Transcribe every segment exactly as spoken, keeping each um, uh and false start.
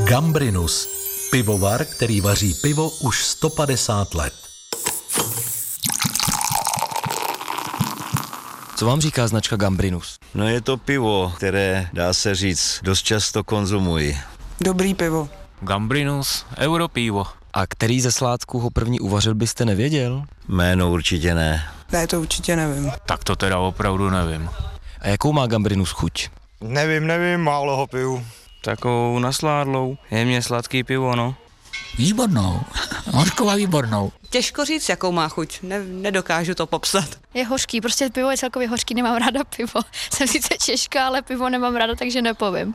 Gambrinus, pivovar, který vaří pivo už sto padesát let. Co vám říká značka Gambrinus? No je to pivo, které, dá se říct, dost často konzumuji. Dobrý pivo. Gambrinus, Europivo. A který ze sládků ho první uvařil, byste nevěděl? Jméno určitě ne. Ne, to určitě nevím. Tak to teda opravdu nevím. A jakou má Gambrinus chuť? Nevím, nevím, málo ho piju. Takovou nasládlou, jemně sladký pivo, no. Výbornou, hořková výbornou. Těžko říct, jakou má chuť, ne, nedokážu to popsat. Je hořký, prostě pivo je celkově hořký, nemám ráda pivo. Jsem sice Češka, ale pivo nemám ráda, takže nepovím.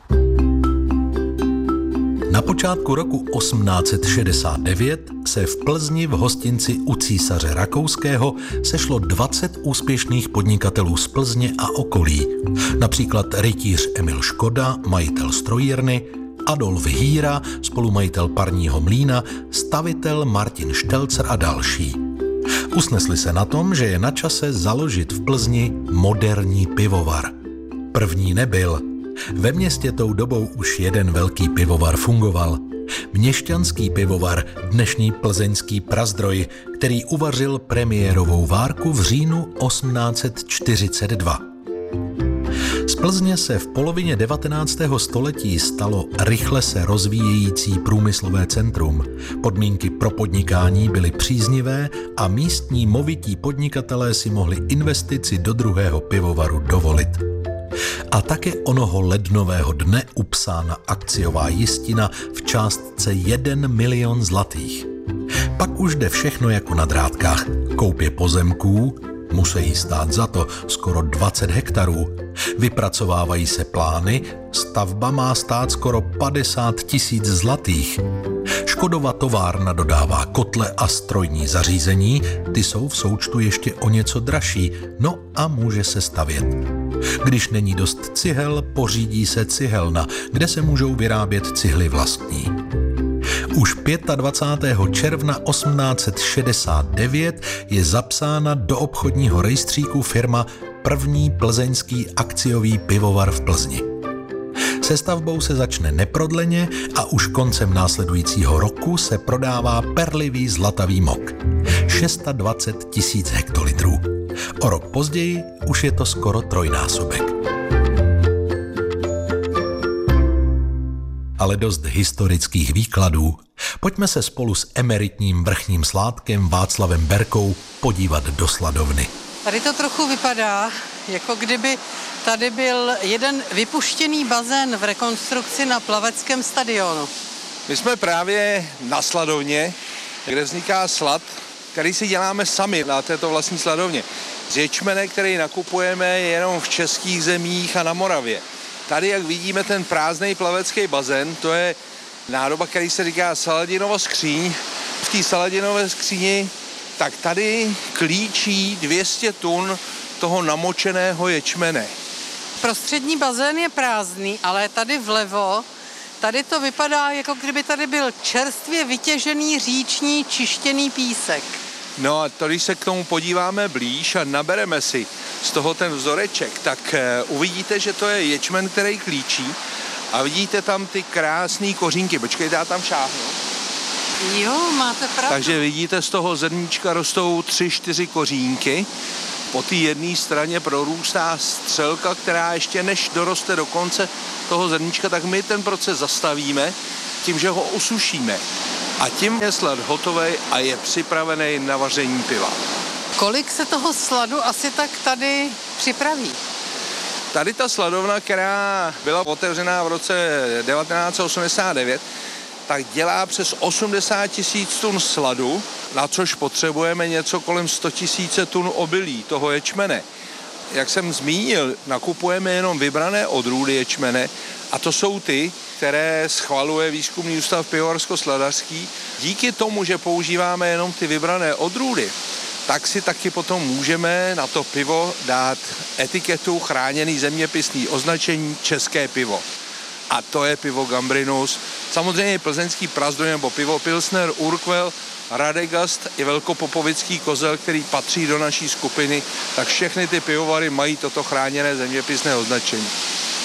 Na počátku roku osmnáct set šedesát devět se v Plzni v hostinci u císaře Rakouského sešlo dvacet úspěšných podnikatelů z Plzně a okolí. Například rytíř Emil Škoda, majitel strojírny, Adolf Hýra, spolumajitel parního mlýna, stavitel Martin Štelcer a další. Usnesli se na tom, že je na čase založit v Plzni moderní pivovar. První nebyl. Ve městě tou dobou už jeden velký pivovar fungoval. Měšťanský pivovar, dnešní plzeňský Prazdroj, který uvařil premiérovou várku v říjnu osmnáct set čtyřicet dva. Z Plzně se v polovině devatenáctého století stalo rychle se rozvíjející průmyslové centrum. Podmínky pro podnikání byly příznivé a místní movití podnikatelé si mohli investici do druhého pivovaru dovolit. A také onoho lednového dne upsána akciová jistina v částce jeden milion zlatých. Pak už jde všechno jako na drátkách. Koupě pozemků, musí stát za to skoro dvacet hektarů. Vypracovávají se plány, stavba má stát skoro padesát tisíc zlatých. Škodova továrna dodává kotle a strojní zařízení, ty jsou v součtu ještě o něco dražší, no a může se stavět. Když není dost cihel, pořídí se cihelna, kde se můžou vyrábět cihly vlastní. Už dvacátého pátého června osmnáct set šedesát devět je zapsána do obchodního rejstříku firma První plzeňský akciový pivovar v Plzni. Se stavbou se začne neprodleně a už koncem následujícího roku se prodává perlivý zlatavý mok. dvacet šest tisíc hektolitrů. O rok později už je to skoro trojnásobek. Ale dost historických výkladů. Pojďme se spolu s emeritním vrchním sládkem Václavem Berkou podívat do sladovny. Tady to trochu vypadá, jako kdyby tady byl jeden vypuštěný bazén v rekonstrukci na plaveckém stadionu. My jsme právě na sladovně, kde vzniká slad, který si děláme sami na této vlastní sladovně. Z ječmene, který nakupujeme jenom v českých zemích a na Moravě. Tady, jak vidíme, ten prázdný plavecký bazén, to je nádoba, který se říká Saladinova skříň. V té Saladinové skříni, tak tady klíčí dvě stě tun toho namočeného ječmene. Prostřední bazén je prázdný, ale tady vlevo, tady to vypadá, jako kdyby tady byl čerstvě vytěžený říční čištěný písek. No a to, když se k tomu podíváme blíž a nabereme si z toho ten vzoreček, tak uh, uvidíte, že to je ječmen, který klíčí a vidíte tam ty krásné kořínky. Počkejte, já tam šáhnu. Jo, máte pravdu. Takže vidíte, z toho zrníčka rostou tři, čtyři kořínky. Po té jedné straně prorůstá střelka, která ještě než doroste do konce toho zrníčka, tak my ten proces zastavíme tím, že ho usušíme. A tím je slad hotový a je připravený na vaření piva. Kolik se toho sladu asi tak tady připraví? Tady ta sladovna, která byla otevřená v roce devatenáct set osmdesát devět, tak dělá přes osmdesát tisíc tun sladu, na což potřebujeme něco kolem sto tisíc tun obilí, toho ječmene. Jak jsem zmínil, nakupujeme jenom vybrané odrůdy ječmene a to jsou ty, které schvaluje Výzkumný ústav pivovarsko-sladařský. Díky tomu, že používáme jenom ty vybrané odrůdy, tak si taky potom můžeme na to pivo dát etiketu chráněný zeměpisný označení české pivo. A to je pivo Gambrinus. Samozřejmě plzeňský Prazdroj nebo pivo Pilsner, Urquell, Radegast i velkopopovický kozel, který patří do naší skupiny, tak všechny ty pivovary mají toto chráněné zeměpisné označení.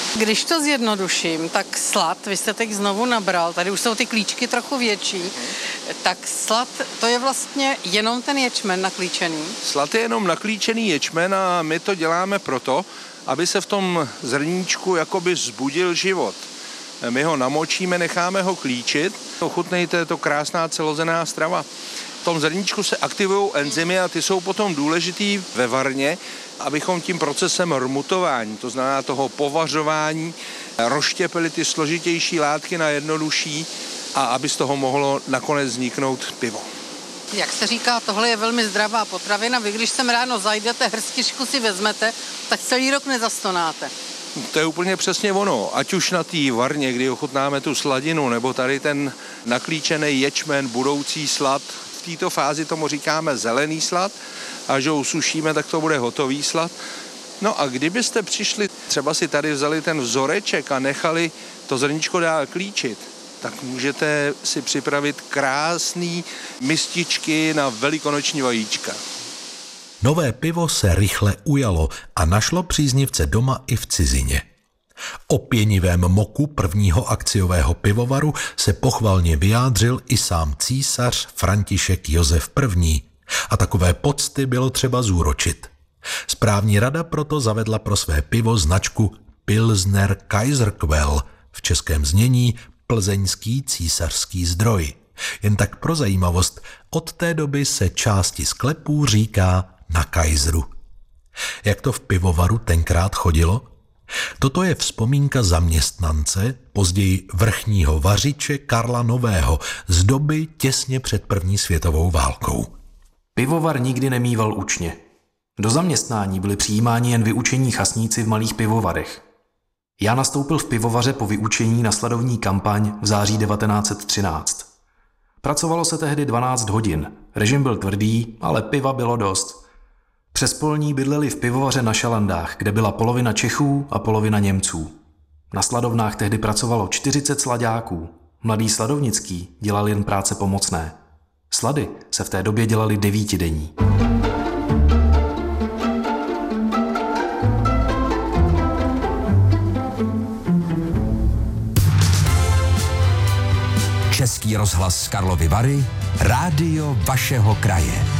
Když to zjednoduším, tak slad, vy jste teď znovu nabral, tady už jsou ty klíčky trochu větší, tak slad, to je vlastně jenom ten ječmen naklíčený. Slad je jenom naklíčený ječmen a my to děláme proto, aby se v tom zrníčku jakoby zbudil život. My ho namočíme, necháme ho klíčit, ochutnejte, je to krásná celozenná strava. V tom zrníčku se aktivují enzymy a ty jsou potom důležitý ve varně, abychom tím procesem rmutování, to znamená toho povařování, rozštěpili ty složitější látky na jednodušší a aby z toho mohlo nakonec vzniknout pivo. Jak se říká, tohle je velmi zdravá potravina. Vy, když sem ráno zajdete, hrstičku si vezmete, tak celý rok nezastonáte. To je úplně přesně ono. Ať už na té varně, kdy ochutnáme tu sladinu, nebo tady ten naklíčený ječmen, budoucí slad. V této fázi tomu říkáme zelený slad, a že ho usušíme, tak to bude hotový slad. No a kdybyste přišli, třeba si tady vzali ten vzoreček a nechali to zrníčko dál klíčit, tak můžete si připravit krásný mističky na velikonoční vajíčka. Nové pivo se rychle ujalo a našlo příznivce doma i v cizině. O pěnivém moku prvního akciového pivovaru se pochvalně vyjádřil i sám císař František Josef I. A takové pocty bylo třeba zúročit. Správní rada proto zavedla pro své pivo značku Pilsner Kaiserquell, v českém znění plzeňský císařský zdroj. Jen tak pro zajímavost, od té doby se části sklepů říká na Kaiseru. Jak to v pivovaru tenkrát chodilo? Toto je vzpomínka zaměstnance, později vrchního vařiče Karla Nového z doby těsně před první světovou válkou. Pivovar nikdy nemýval učně. Do zaměstnání byli přijímáni jen vyučení chasníci v malých pivovarech. Já nastoupil v pivovaře po vyučení na sladovní kampaň v září devatenáct set třináct. Pracovalo se tehdy dvanáct hodin, režim byl tvrdý, ale piva bylo dost. Přes polní bydleli v pivovaře na Šalandách, kde byla polovina Čechů a polovina Němců. Na sladovnách tehdy pracovalo čtyřicet sladáků. Mladý Sladovnický dělal jen práce pomocné. Slady se v té době dělaly devítidenní. Český rozhlas Karlovy Vary, rádio vašeho kraje.